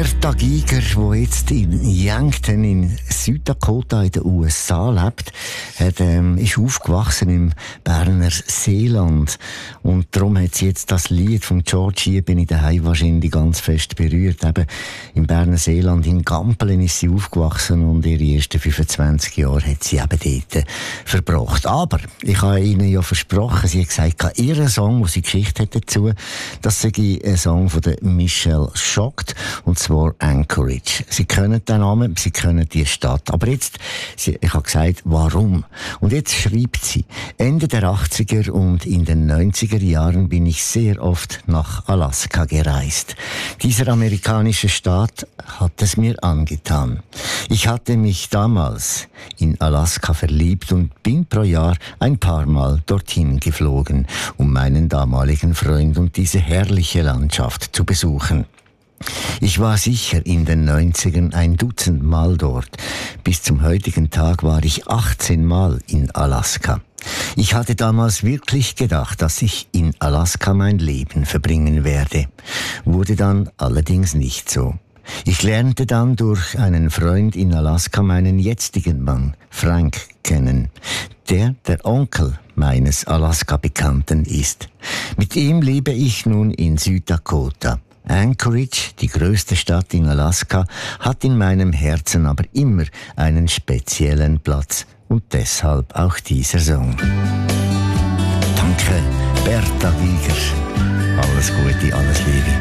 Bertha Giger, die jetzt in Yankton in Süddakota in den USA lebt, ist aufgewachsen im Berner Seeland. Und darum hat sie jetzt das Lied von George «Hier bin ich daheim» wahrscheinlich ganz fest berührt. Eben im Berner Seeland, in Gampelen ist sie aufgewachsen und ihre ersten 25 Jahre hat sie eben dort verbracht. Aber ich habe Ihnen ja versprochen, sie hat gesagt, ihr Song, wo sie Geschichte hat dazu, das sei ein Song von der Michelle Shocked, und zwar Anchorage. Sie kennen den Namen, Sie kennen die Stadt. Aber jetzt, ich habe gesagt, warum? Und jetzt schreibt sie, Ende der 80er und in den 90er Jahren bin ich sehr oft nach Alaska gereist. Dieser amerikanische Staat hat es mir angetan. Ich hatte mich damals in Alaska verliebt und bin pro Jahr ein paar Mal dorthin geflogen, um meinen damaligen Freund und diese herrliche Landschaft zu besuchen. Ich war sicher in den 90ern ein Dutzend Mal dort. Bis zum heutigen Tag war ich 18 Mal in Alaska. Ich hatte damals wirklich gedacht, dass ich in Alaska mein Leben verbringen werde. Wurde dann allerdings nicht so. Ich lernte dann durch einen Freund in Alaska meinen jetzigen Mann, Frank, kennen, der Onkel meines Alaska-Bekannten ist. Mit ihm lebe ich nun in Süddakota. Anchorage, die größte Stadt in Alaska, hat in meinem Herzen aber immer einen speziellen Platz. Und deshalb auch dieser Song. Danke, Bertha Giger. Alles Gute, alles Liebe.